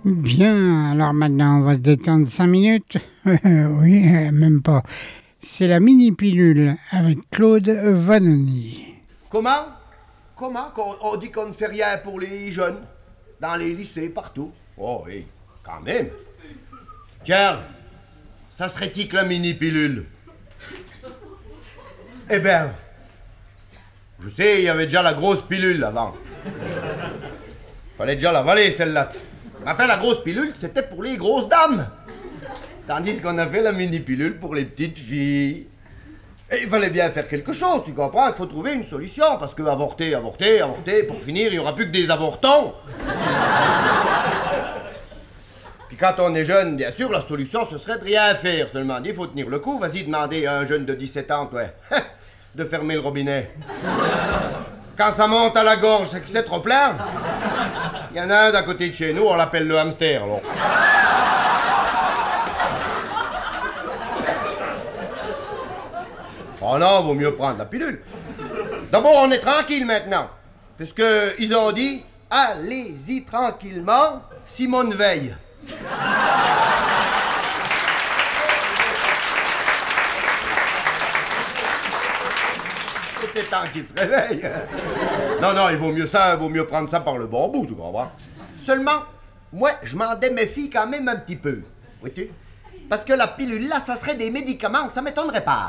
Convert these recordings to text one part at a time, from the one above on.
Bien, alors maintenant on va se détendre 5 minutes. Oui, même pas. C'est la mini-pilule avec Claude Vanoni. Comment? On dit qu'on ne fait rien pour les jeunes? Dans les lycées, partout. Oh oui, quand même. Tiens, ça serait-il que la mini-pilule? Eh ben, je sais, il y avait déjà la grosse pilule avant. Fallait déjà l'avaler, celle-là. Enfin, la grosse pilule, c'était pour les grosses dames. Tandis qu'on a fait la mini-pilule pour les petites filles. Et il fallait bien faire quelque chose, tu comprends? Il faut trouver une solution, parce que avorter, pour finir, il n'y aura plus que des avortons. Puis quand on est jeune, bien sûr, la solution, ce serait de rien faire. Seulement, il faut tenir le coup. Vas-y, demander à un jeune de 17 ans, ouais, de fermer le robinet. Quand ça monte à la gorge, c'est que c'est trop plein. Il y en a un d'à côté de chez nous, on l'appelle le hamster, alors. Oh non, vaut mieux prendre la pilule. D'abord, on est tranquille maintenant. Puisque ils ont dit, allez-y tranquillement, Simone Veil. C'était temps qu'il se réveille. Non, il vaut mieux prendre ça par le bon bout, tu comprends? Seulement, moi, je m'en déméfie quand même un petit peu. Vois-tu? Parce que la pilule, là, ça serait des médicaments, ça m'étonnerait pas.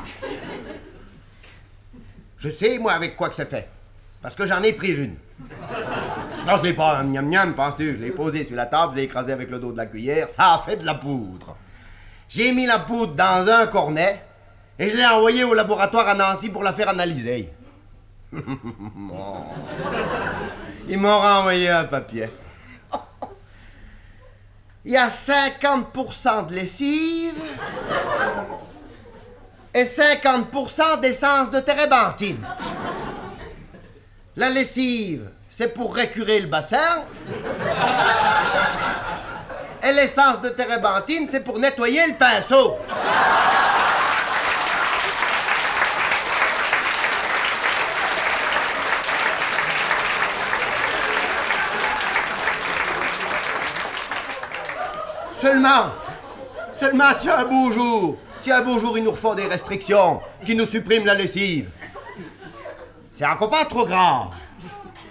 Je sais, moi, avec quoi que c'est fait. Parce que j'en ai pris une. Non, je l'ai pas, miam, penses-tu? Je l'ai posée sur la table, je l'ai écrasée avec le dos de la cuillère, ça a fait de la poudre. J'ai mis la poudre dans un cornet et je l'ai envoyée au laboratoire à Nancy pour la faire analyser. Ils m'ont renvoyé un papier. Il y a 50% de lessive et 50% d'essence de térébenthine. La lessive, c'est pour récurer le bassin. Et l'essence de térébenthine, c'est pour nettoyer le pinceau. Seulement si un beau jour, ils nous refont des restrictions, qui nous suppriment la lessive. C'est encore pas trop grave.